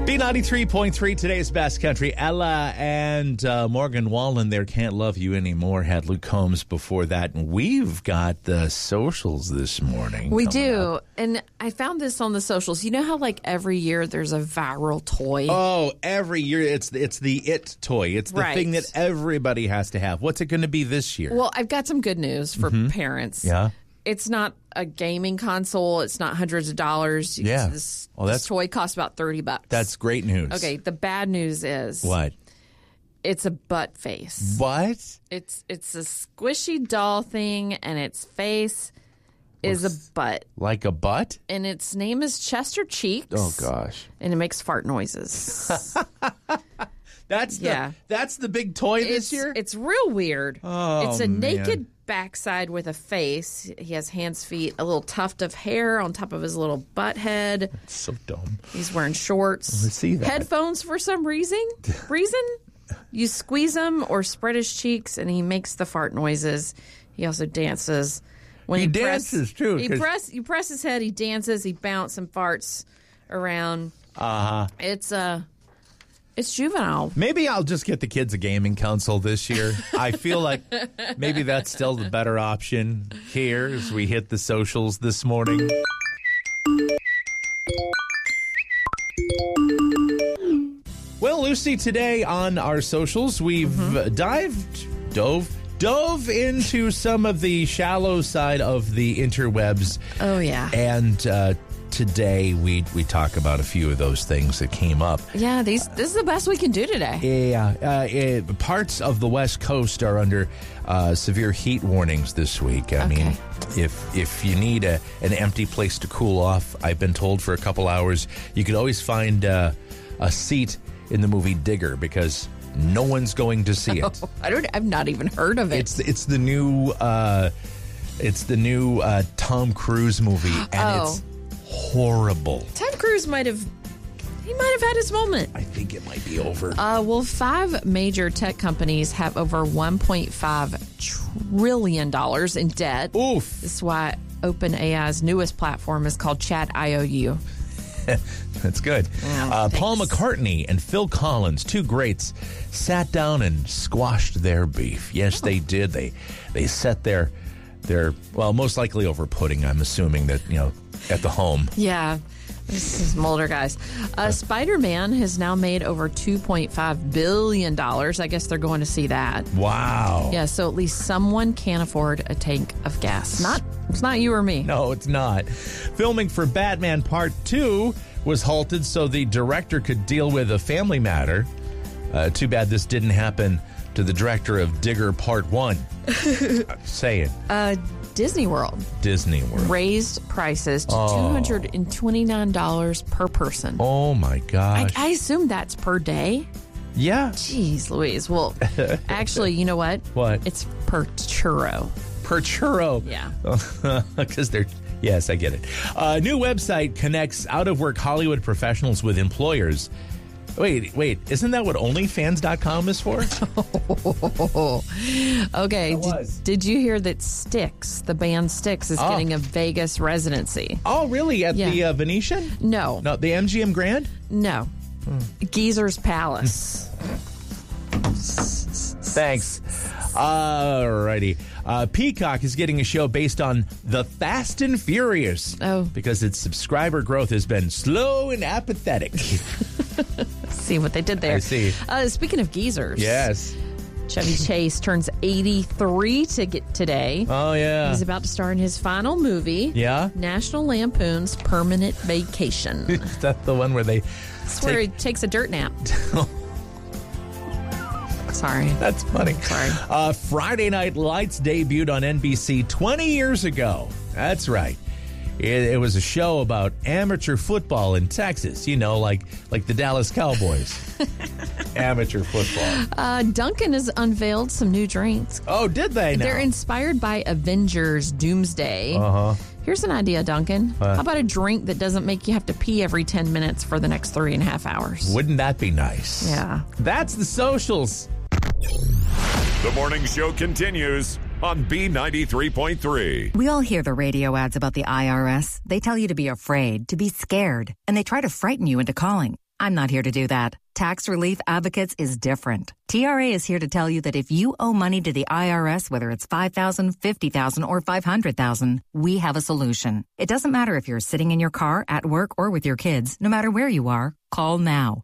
B93.3, today's best country. Ella and Morgan Wallen there, Can't Love You Anymore, had Luke Combs before that. And we've got the socials this morning. We do. And I found this on the socials. You know how like every year there's a viral toy? Oh, every year it's the it toy. It's the thing that everybody has to have. What's it going to be this year? Well, I've got some good news for parents. Yeah. It's not a gaming console. It's not hundreds of dollars. Yeah. This toy costs about $30. That's great news. Okay. The bad news is what? It's a butt face. What? It's a squishy doll thing, and its face is a butt. Like a butt? And its name is Chester Cheeks. Oh gosh. And it makes fart noises. That's the big toy this year? It's real weird. Oh, it's a naked man. Backside with a face. He has hands, feet, a little tuft of hair on top of his little butt head. It's so dumb. He's wearing shorts. Let's see that. Headphones for some reason. You squeeze him or spread his cheeks, and he makes the fart noises. He also dances. When he dances, too. You press his head, he dances, he bounces and farts around. Uh-huh. It's juvenile. Maybe I'll just get the kids a gaming console this year. I feel like maybe that's still the better option here as we hit the socials this morning. Well, Lucy, today on our socials, we've dove into some of the shallow side of the interwebs. Oh, yeah. And today we talk about a few of those things that came up. Yeah, this is the best we can do today. Yeah, parts of the West Coast are under severe heat warnings this week. I mean, if you need an empty place to cool off, I've been told for a couple hours, you could always find a seat in the movie Digger because no one's going to see it. I've not even heard of it. It's the new Tom Cruise movie, and it's horrible. Tom Cruise might have had his moment. I think it might be over. Well, 5 major tech companies have over $1.5 trillion in debt. Oof. This is why OpenAI's newest platform is called Chat.io. That's good. Paul McCartney and Phil Collins, 2 greats, sat down and squashed their beef. Yes, they did. They set their most likely over pudding, I'm assuming that, at the home. Yeah. This is some older guys. Spider-Man has now made over $2.5 billion. I guess they're going to see that. Wow. Yeah, so at least someone can afford a tank of gas. It's not you or me. No, it's not. Filming for Batman Part 2 was halted so the director could deal with a family matter. Too bad this didn't happen to the director of Digger Part 1. Say it. Disney World raised prices to $229 per person. Oh, my gosh. I assume that's per day. Yeah. Jeez Louise. Well, actually, you know what? What? It's per churro. Per churro. Yeah. Because yes, I get it. A new website connects out-of-work Hollywood professionals with employers. Wait, isn't that what OnlyFans.com is for? Okay, did you hear that Styx, the band Styx, is getting a Vegas residency? Oh, really? At the Venetian? No. No, the MGM Grand? No. Geezer's Palace. Thanks. Alrighty. Peacock is getting a show based on The Fast and Furious. Oh. Because its subscriber growth has been slow and apathetic. See what they did there. I see. Speaking of geezers. Yes. Chevy Chase turns 83 today. Oh, yeah. He's about to star in his final movie. Yeah? National Lampoon's Permanent Vacation. Is that the one where they... That's where he takes a dirt nap. Sorry. That's funny. Sorry. Friday Night Lights debuted on NBC 20 years ago. That's right. It was a show about amateur football in Texas, like the Dallas Cowboys. Amateur football. Dunkin' has unveiled some new drinks. Oh, did they now? They're inspired by Avengers Doomsday. Uh-huh. Here's an idea, Duncan. How about a drink that doesn't make you have to pee every 10 minutes for the next 3.5 hours? Wouldn't that be nice? Yeah. That's the socials. The morning show continues on B93.3. We all hear the radio ads about the IRS. They tell you to be afraid, to be scared, and they try to frighten you into calling. I'm not here to do that. Tax Relief Advocates is different. TRA is here to tell you that if you owe money to the IRS, whether it's $5,000, $50,000, or $500,000, we have a solution. It doesn't matter if you're sitting in your car, at work, or with your kids. No matter where you are, call now.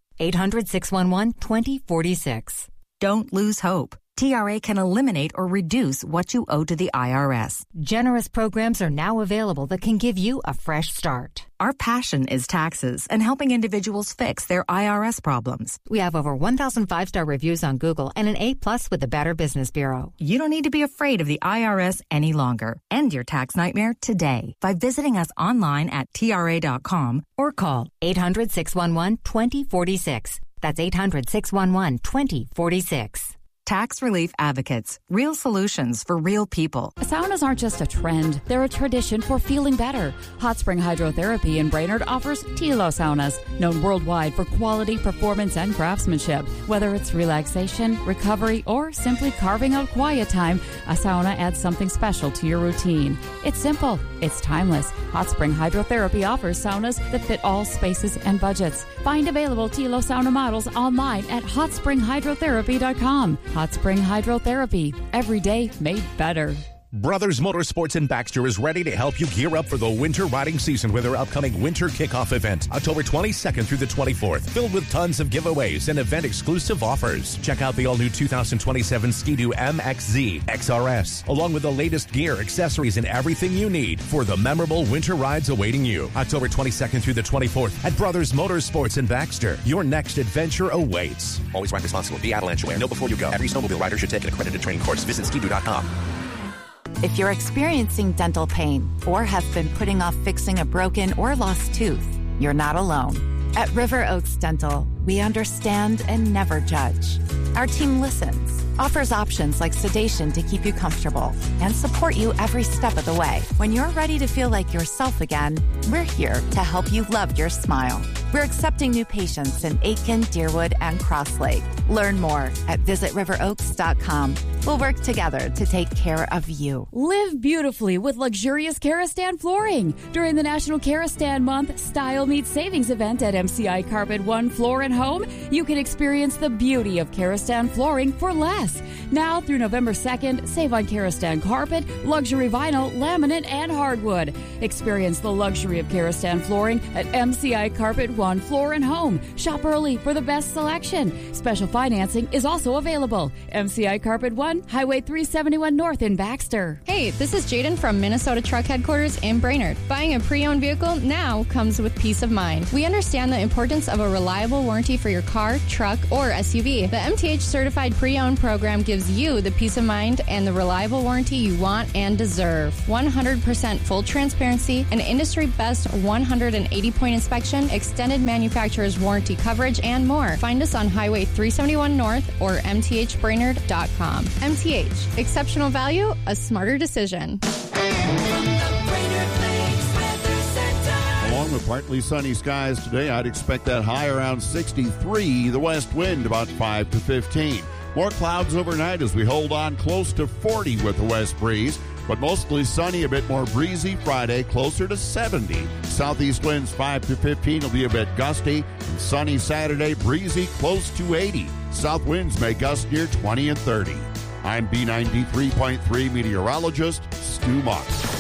800-611-2046. Don't lose hope. TRA can eliminate or reduce what you owe to the IRS. Generous programs are now available that can give you a fresh start. Our passion is taxes and helping individuals fix their IRS problems. We have over 1,000 5-star reviews on Google and an A+ with the Better Business Bureau. You don't need to be afraid of the IRS any longer. End your tax nightmare today by visiting us online at TRA.com or call 800-611-2046. That's 800-611-2046. Tax Relief Advocates. Real solutions for real people. Saunas aren't just a trend. They're a tradition for feeling better. Hot Spring Hydrotherapy in Brainerd offers Tilo Saunas, known worldwide for quality, performance, and craftsmanship. Whether it's relaxation, recovery, or simply carving out quiet time, a sauna adds something special to your routine. It's simple. It's timeless. Hot Spring Hydrotherapy offers saunas that fit all spaces and budgets. Find available Tilo sauna models online at hotspringhydrotherapy.com. Hot Spring Hydrotherapy. Every day made better. Brothers Motorsports in Baxter is ready to help you gear up for the winter riding season with their upcoming winter kickoff event, October 22nd through the 24th, filled with tons of giveaways and event-exclusive offers. Check out the all-new 2027 Ski-Doo MXZ XRS, along with the latest gear, accessories, and everything you need for the memorable winter rides awaiting you. October 22nd through the 24th at Brothers Motorsports in Baxter. Your next adventure awaits. Always ride responsibly. Be avalanche aware. Know before you go. Every snowmobile rider should take an accredited training course. Visit skidoo.com. If you're experiencing dental pain or have been putting off fixing a broken or lost tooth, you're not alone. At River Oaks Dental, we understand and never judge. Our team listens, offers options like sedation to keep you comfortable, and support you every step of the way. When you're ready to feel like yourself again, we're here to help you love your smile. We're accepting new patients in Aitkin, Deerwood, and Cross Lake. Learn more at visitriveroaks.com. We'll work together to take care of you. Live beautifully with luxurious Karastan flooring. During the National Karastan Month Style Meets Savings event at MCI Carpet One Floor and Home, you can experience the beauty of Karastan flooring for less. Now through November 2nd, save on Karastan carpet, luxury vinyl, laminate, and hardwood. Experience the luxury of Karastan flooring at MCI Carpet One Floor and Home. Shop early for the best selection. Special financing is also available. MCI Carpet One, Highway 371 North in Baxter. Hey, this is Jaden from Minnesota Truck Headquarters in Brainerd. Buying a pre-owned vehicle now comes with peace of mind. We understand the importance of a reliable warranty for your car, truck, or SUV. The MTH Certified Pre-Owned program gives you the peace of mind and the reliable warranty you want and deserve. 100% full transparency, an industry-best 180-point inspection, extended manufacturer's warranty coverage, and more. Find us on Highway 371 North or mthbrainerd.com. MTH, exceptional value, a smarter decision. Along with partly sunny skies today, I'd expect that high around 63, the west wind about 5 to 15. More clouds overnight as we hold on close to 40 with the west breeze, but mostly sunny, a bit more breezy Friday, closer to 70. Southeast winds 5 to 15 will be a bit gusty, and sunny Saturday, breezy close to 80. South winds may gust near 20 and 30. I'm B93.3 meteorologist Stu Mock.